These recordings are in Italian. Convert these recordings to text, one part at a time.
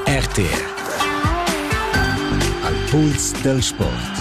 RTR Al puls del sport.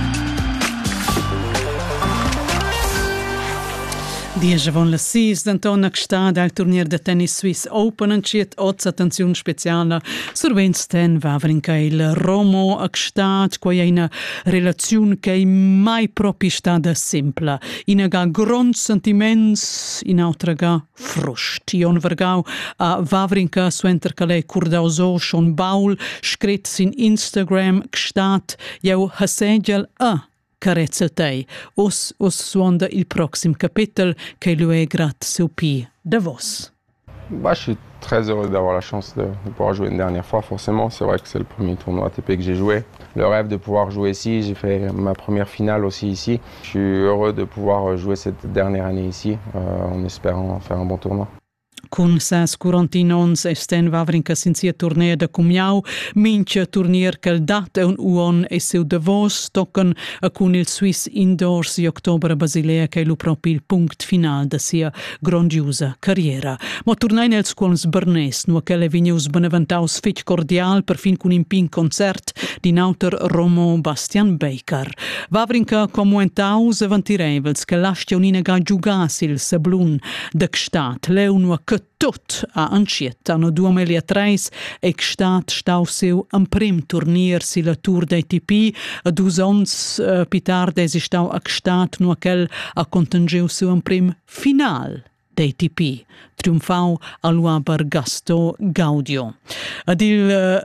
Diesche von la sis d'Antona gstad al turnier de tennis Swiss Open enciet oz attenziun speciala survents ten Wawrinka il Romo a gstad quai una relaziun che mai propi stada simpla. Ina ga grond sentiments, in autra ga frust. Ion vergau a Wawrinka suenter calei curdau so schon baul scret sin Instagram gstad jau hasegel a carezzeltei. Os suonda il proxim capitol che lui è grat seu pi da vos. Je suis très heureux d'avoir la chance de pouvoir jouer une dernière fois, forcément. C'est vrai que c'est le premier tournoi ATP que j'ai joué. Le rêve de pouvoir jouer ici, j'ai fait ma première finale aussi ici. Je suis heureux de pouvoir jouer cette dernière année ici, en espérant faire un bon tournoi. Con ses 41 Sten Wawrinka sin sia turnier de Cumiau, mince turnier che dat un uon e seu Davos tocken con il Swiss Indoors di ottobre a Basilea che lu propi il punct final de sia grandiosa carriera. Ma turnai nels scuols Bernes, nu che le vigneus beneventaus fitch cordial per fin cun impin concert di nauter Romo Bastian Baker. Wawrinka comuentaus avantirevels che lascia un'ina ga giugasi il sablun de gstat, leu nu che tot a anciet anno 2003 e gstat stau seu am prim turnier si la Tour d'ATP a 2 ans pi tard esi stau a gstat nu quel a contangeu seu am prim final d'ATP triumfau a Luaber Gasto Gaudio. Ad il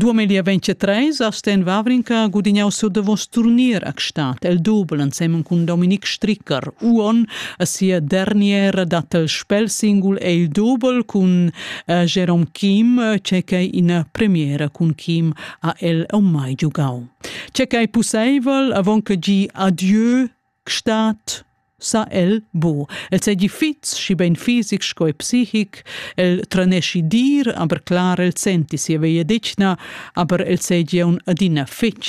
2023 a Sten Wawrinka gudignau su de vos turnier a gstat el double insieme con Dominic Stricker uon a sia derniera dat el spel singul e il double con Jerome Kim c'è che in premiera con Kim a el o mai giugau c'è che è possibile avon che gi adieu gstat sa el bo. El sei fits, schi ben fisic, sco e psichic, el tranesci dir, aber klar el senti si aveia dicna, aber el sei un adina fitch